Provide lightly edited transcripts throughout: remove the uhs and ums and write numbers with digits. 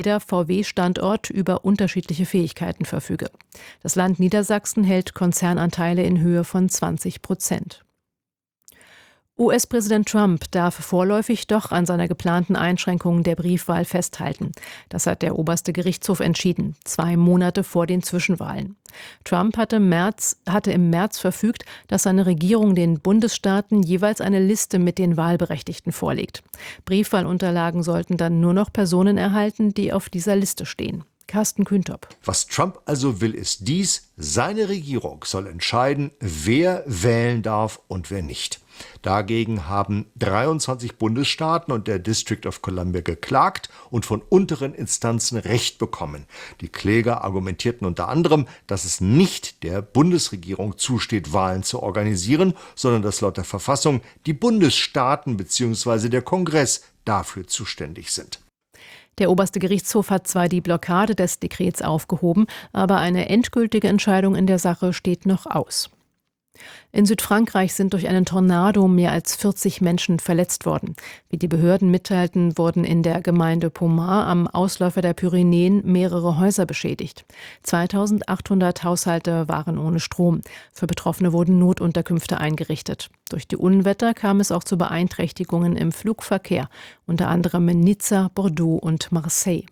jeder VW-Standort über unterschiedliche Fähigkeiten verfüge. Das Land Niedersachsen hält Konzernanteile in Höhe von 20%. US-Präsident Trump darf vorläufig doch an seiner geplanten Einschränkung der Briefwahl festhalten. Das hat der oberste Gerichtshof entschieden, 2 Monate vor den Zwischenwahlen. Trump hatte im März verfügt, dass seine Regierung den Bundesstaaten jeweils eine Liste mit den Wahlberechtigten vorlegt. Briefwahlunterlagen sollten dann nur noch Personen erhalten, die auf dieser Liste stehen. Carsten Kühntop. Was Trump also will, ist dies: Seine Regierung soll entscheiden, wer wählen darf und wer nicht. Dagegen haben 23 Bundesstaaten und der District of Columbia geklagt und von unteren Instanzen Recht bekommen. Die Kläger argumentierten unter anderem, dass es nicht der Bundesregierung zusteht, Wahlen zu organisieren, sondern dass laut der Verfassung die Bundesstaaten bzw. der Kongress dafür zuständig sind. Der oberste Gerichtshof hat zwar die Blockade des Dekrets aufgehoben, aber eine endgültige Entscheidung in der Sache steht noch aus. In Südfrankreich sind durch einen Tornado mehr als 40 Menschen verletzt worden. Wie die Behörden mitteilten, wurden in der Gemeinde Pommard am Ausläufer der Pyrenäen mehrere Häuser beschädigt. 2800 Haushalte waren ohne Strom. Für Betroffene wurden Notunterkünfte eingerichtet. Durch die Unwetter kam es auch zu Beeinträchtigungen im Flugverkehr, unter anderem in Nizza, Bordeaux und Marseille.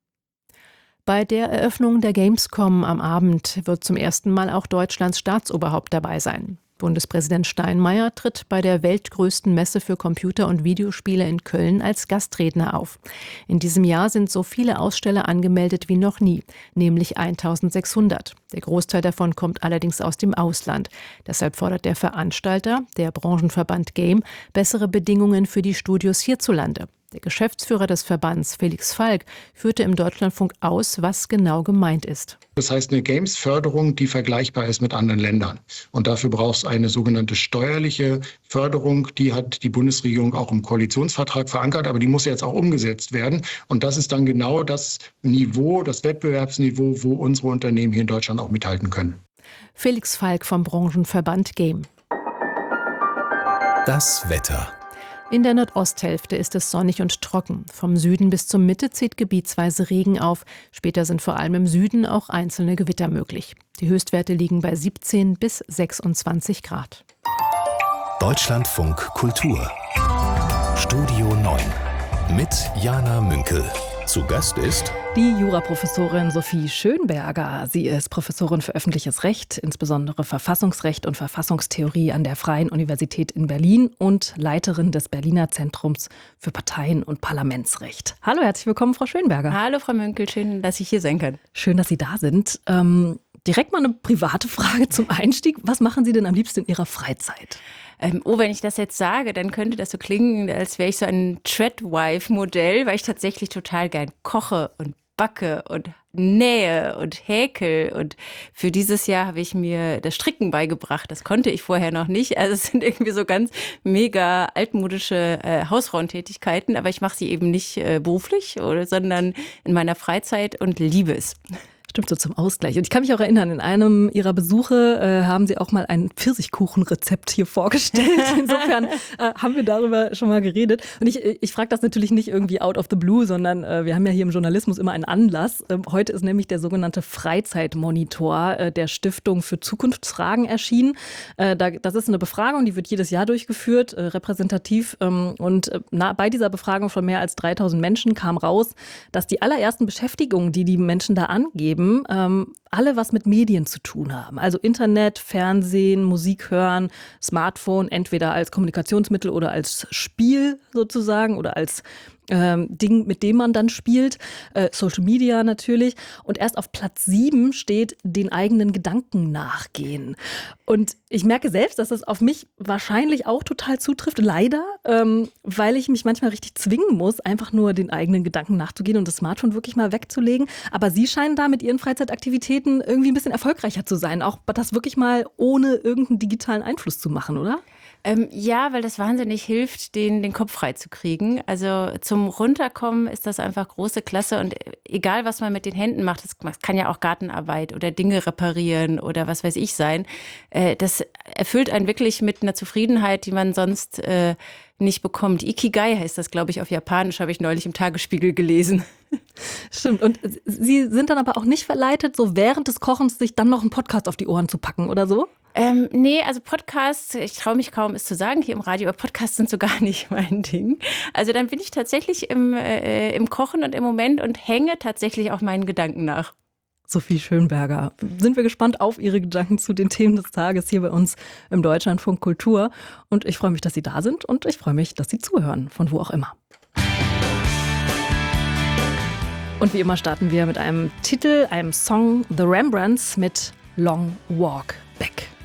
Bei der Eröffnung der Gamescom am Abend wird zum ersten Mal auch Deutschlands Staatsoberhaupt dabei sein. Bundespräsident Steinmeier tritt bei der weltgrößten Messe für Computer- und Videospiele in Köln als Gastredner auf. In diesem Jahr sind so viele Aussteller angemeldet wie noch nie, nämlich 1600. Der Großteil davon kommt allerdings aus dem Ausland. Deshalb fordert der Veranstalter, der Branchenverband Game, bessere Bedingungen für die Studios hierzulande. Der Geschäftsführer des Verbands, Felix Falk, führte im Deutschlandfunk aus, was genau gemeint ist. Das heißt eine Games-Förderung, die vergleichbar ist mit anderen Ländern. Und dafür braucht es eine sogenannte steuerliche Förderung. Die hat die Bundesregierung auch im Koalitionsvertrag verankert, aber die muss jetzt auch umgesetzt werden. Und das ist dann genau das Niveau, das Wettbewerbsniveau, wo unsere Unternehmen hier in Deutschland auch mithalten können. Felix Falk vom Branchenverband Game. Das Wetter. In der Nordosthälfte ist es sonnig und trocken. Vom Süden bis zur Mitte zieht gebietsweise Regen auf. Später sind vor allem im Süden auch einzelne Gewitter möglich. Die Höchstwerte liegen bei 17 bis 26 Grad. Deutschlandfunk Kultur. Studio 9 mit Jana Münkel. Zu Gast ist die Juraprofessorin Sophie Schönberger. Sie ist Professorin für öffentliches Recht, insbesondere Verfassungsrecht und Verfassungstheorie an der Freien Universität in Berlin und Leiterin des Berliner Zentrums für Parteien- und Parlamentsrecht. Hallo, herzlich willkommen, Frau Schönberger. Hallo, Frau Münkel, schön, dass ich hier sein kann. Schön, dass Sie da sind. Direkt mal eine private Frage zum Einstieg. Was machen Sie denn am liebsten in Ihrer Freizeit? Wenn ich das jetzt sage, dann könnte das so klingen, als wäre ich so ein Treadwife-Modell, weil ich tatsächlich total gern koche und backe und nähe und häkel. Und für dieses Jahr habe ich mir das Stricken beigebracht. Das konnte ich vorher noch nicht. Also es sind irgendwie so ganz mega altmodische Hausfrauentätigkeiten, aber ich mache sie eben nicht beruflich, sondern in meiner Freizeit und liebe es. Stimmt, so zum Ausgleich. Und ich kann mich auch erinnern, in einem Ihrer Besuche haben Sie auch mal ein Pfirsichkuchenrezept hier vorgestellt. Insofern haben wir darüber schon mal geredet. Und ich frage das natürlich nicht irgendwie out of the blue, sondern wir haben ja hier im Journalismus immer einen Anlass. Heute ist nämlich der sogenannte Freizeitmonitor der Stiftung für Zukunftsfragen erschienen. Das ist eine Befragung, die wird jedes Jahr durchgeführt, repräsentativ. Und bei dieser Befragung von mehr als 3000 Menschen kam raus, dass die allerersten Beschäftigungen, die Menschen da angeben, alle was mit Medien zu tun haben. Also Internet, Fernsehen, Musik hören, Smartphone, entweder als Kommunikationsmittel oder als Spiel sozusagen oder als Ding, mit dem man dann spielt. Social Media natürlich. Und erst auf Platz 7 steht, den eigenen Gedanken nachgehen. Und ich merke selbst, dass das auf mich wahrscheinlich auch total zutrifft, leider, weil ich mich manchmal richtig zwingen muss, einfach nur den eigenen Gedanken nachzugehen und das Smartphone wirklich mal wegzulegen. Aber Sie scheinen da mit Ihren Freizeitaktivitäten irgendwie ein bisschen erfolgreicher zu sein, auch das wirklich mal ohne irgendeinen digitalen Einfluss zu machen, oder? Ja, weil das wahnsinnig hilft, den Kopf frei zu kriegen. Also zum Runterkommen ist das einfach große Klasse. Und egal, was man mit den Händen macht, das kann ja auch Gartenarbeit oder Dinge reparieren oder was weiß ich sein, das erfüllt einen wirklich mit einer Zufriedenheit, die man sonst nicht bekommt. Ikigai heißt das, glaube ich, auf Japanisch, habe ich neulich im Tagesspiegel gelesen. Stimmt. Und Sie sind dann aber auch nicht verleitet, so während des Kochens sich dann noch einen Podcast auf die Ohren zu packen oder so? Nee, also Podcasts, ich traue mich kaum, es zu sagen hier im Radio, aber Podcasts sind so gar nicht mein Ding. Also dann bin ich tatsächlich im Kochen und im Moment und hänge tatsächlich auch meinen Gedanken nach. Sophie Schönberger. Sind wir gespannt auf Ihre Gedanken zu den Themen des Tages hier bei uns im Deutschlandfunk Kultur. Und ich freue mich, dass Sie da sind und ich freue mich, dass Sie zuhören, von wo auch immer. Und wie immer starten wir mit einem Titel, einem Song, The Rembrandts mit Long Walk Back.